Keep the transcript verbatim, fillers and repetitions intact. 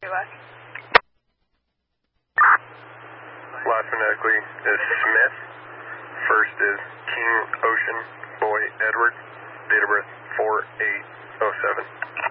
Last. Last phonetically is Smith. First is King Ocean Boy Edward. Date of birth four eight oh seven.